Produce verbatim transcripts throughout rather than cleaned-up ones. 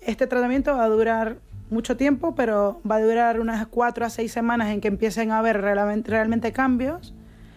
este tratamiento va a durar mucho tiempo, pero va a durar unas cuatro a seis semanas en que empiecen a haber realmente, realmente cambios,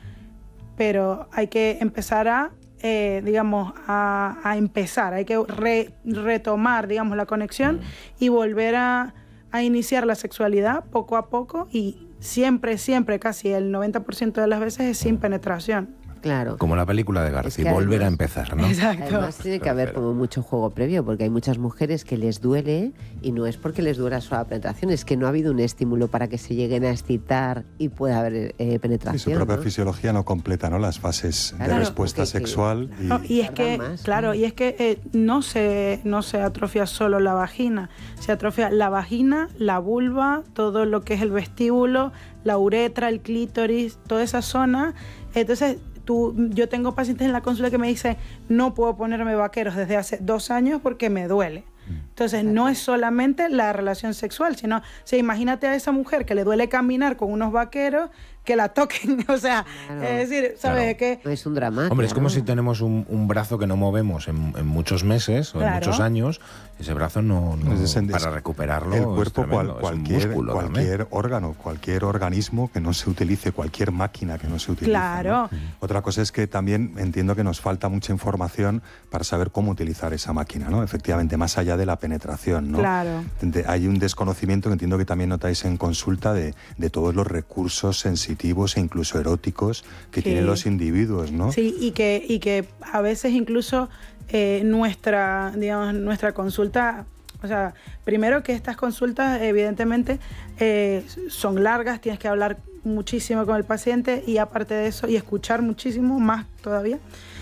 pero hay que empezar a, eh, digamos, a, a empezar, hay que re, retomar, digamos, la conexión y volver a, a iniciar la sexualidad poco a poco, y siempre, siempre, casi el noventa por ciento de las veces es sin penetración. Claro. Como la película de Garci, es volver además, a empezar, ¿no? Exacto. Además tiene que haber como mucho juego previo, porque hay muchas mujeres que les duele, y no es porque les duela solo la penetración, es que no ha habido un estímulo para que se lleguen a excitar y pueda haber eh, penetración. Sí, su propia ¿no? fisiología no completa, ¿no?, las fases Claro, de respuesta porque, sexual. que, Y... No, y es que, Más, claro, ¿no? y es que eh, no, se, no se atrofia solo la vagina, se atrofia la vagina, la vulva, todo lo que es el vestíbulo, la uretra, el clítoris, toda esa zona. Entonces, tú, yo tengo pacientes en la consulta que me dicen, no puedo ponerme vaqueros desde hace dos años porque me duele. Entonces, no es solamente la relación sexual, sino, o sea, imagínate a esa mujer que le duele caminar con unos vaqueros, que la toquen, o sea, Claro. es decir, ¿sabes Claro. qué? Es un drama. Hombre, es claro. como si tenemos un, un brazo que no movemos en, en muchos meses o en Claro. muchos años, ese brazo no, no Es en- para es- recuperarlo el es cuerpo, tremendo, cual- es un cualquier, músculo cualquier también. órgano, cualquier organismo que no se utilice, cualquier máquina que no se utilice. Claro. ¿no? Otra cosa es que también entiendo que nos falta mucha información para saber cómo utilizar esa máquina, ¿no? Efectivamente, más allá de la penetración, ¿no? Claro. De- hay un desconocimiento que entiendo que también notáis en consulta de, de todos los recursos sensitivos e incluso eróticos que Sí. tienen los individuos, ¿no? Sí, y que, y que a veces incluso eh, nuestra, digamos, nuestra consulta, o sea, primero que estas consultas evidentemente eh, son largas, tienes que hablar muchísimo con el paciente, y aparte de eso, y escuchar muchísimo más todavía,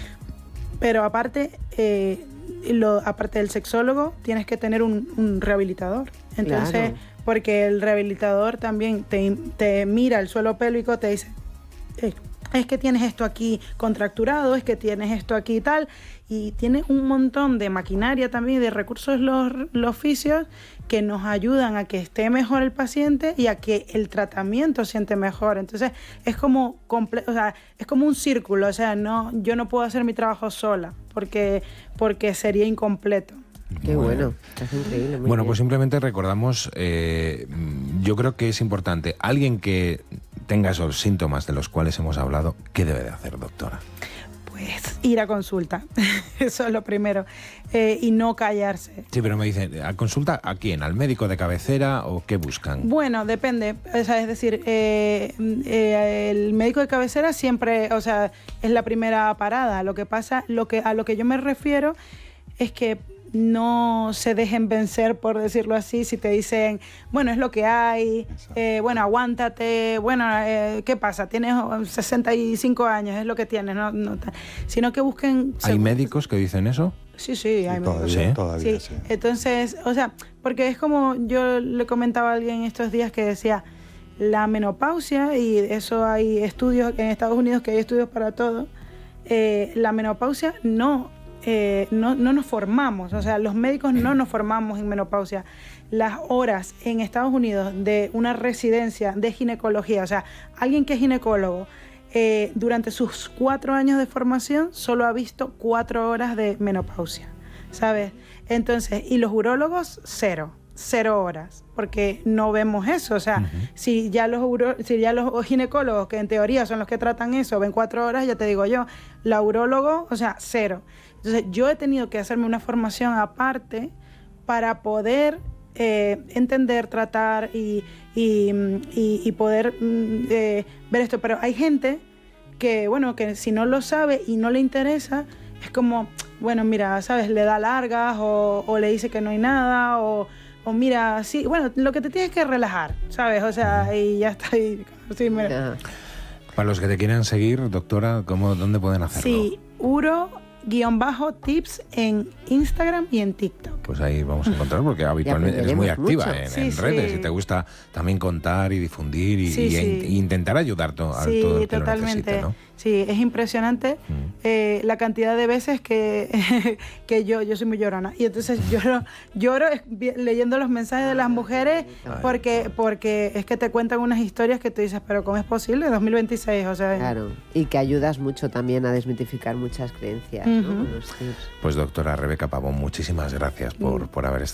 pero aparte, eh, lo, aparte del sexólogo, tienes que tener un, un rehabilitador. Entonces, Claro. porque el rehabilitador también te, te mira el suelo pélvico, te dice, eh, es que tienes esto aquí contracturado, es que tienes esto aquí y tal, y tiene un montón de maquinaria también, de recursos los, los fisios, que nos ayudan a que esté mejor el paciente y a que el tratamiento siente mejor. Entonces es como comple- o sea, es como un círculo, o sea, no, yo no puedo hacer mi trabajo sola porque, porque sería incompleto. Qué Muy bueno, bien. es increíble. muy Bueno, bien. pues simplemente recordamos, eh, yo creo que es importante, alguien que tenga esos síntomas de los cuales hemos hablado, ¿qué debe de hacer, doctora? Pues ir a consulta, eso es lo primero, eh, y no callarse. Sí, pero me dicen, ¿a consulta a quién? ¿Al médico de cabecera o qué buscan? Bueno, depende, o sea, es decir, eh, eh, el médico de cabecera siempre, o sea, es la primera parada. Lo que pasa, lo que, a lo que yo me refiero es que no se dejen vencer, por decirlo así, si te dicen, bueno, es lo que hay, eh, bueno, aguántate, bueno, eh, ¿qué pasa? Tienes sesenta y cinco años, es lo que tienes, no, no, sino que busquen... ¿Hay médicos que dicen eso? Sí, sí, hay médicos. Todavía, Sí. todavía, Sí, sí. entonces, o sea, porque es como yo le comentaba a alguien estos días que decía, la menopausia, y eso hay estudios en Estados Unidos, que hay estudios para todo, eh, la menopausia no, eh, no, no nos formamos, o sea, los médicos no nos formamos en menopausia. Las horas en Estados Unidos de una residencia de ginecología, o sea, alguien que es ginecólogo, eh, durante sus cuatro años de formación solo ha visto cuatro horas de menopausia, ¿sabes? Entonces, y los urólogos, cero. Cero horas, porque no vemos eso. O sea, uh-huh. si, ya los uro, si ya los ginecólogos, que en teoría son los que tratan eso, ven cuatro horas, ya te digo yo, la urólogo, o sea, cero. Entonces, yo he tenido que hacerme una formación aparte para poder eh, entender, tratar y, y, y, y poder eh, ver esto. Pero hay gente que, bueno, que si no lo sabe y no le interesa, es como, bueno, mira, ¿sabes? Le da largas o, o le dice que no hay nada o... O mira, sí, bueno, lo que te tienes que relajar, ¿sabes? O sea, y ya está. Y, sí, mira. Para los que te quieran seguir, doctora, ¿cómo, ¿dónde pueden hacerlo? Sí, uro-tips en Instagram y en TikTok. Pues ahí vamos a encontrar, porque habitualmente eres muy activa en, sí, en sí. redes y te gusta también contar y difundir y, sí, y, sí. y intentar ayudar to, a sí, todo el que totalmente. lo necesite, ¿no? Sí, es impresionante mm. eh, la cantidad de veces que, que yo, yo soy muy llorona. Y entonces lloro, lloro leyendo los mensajes de las mujeres porque, porque es que te cuentan unas historias que tú dices, pero ¿cómo es posible? dos mil veintiséis, o sea... Claro, y que ayudas mucho también a desmitificar muchas creencias, uh-huh. ¿no? Pues doctora Rebeca Pavón, muchísimas gracias por, por haber estado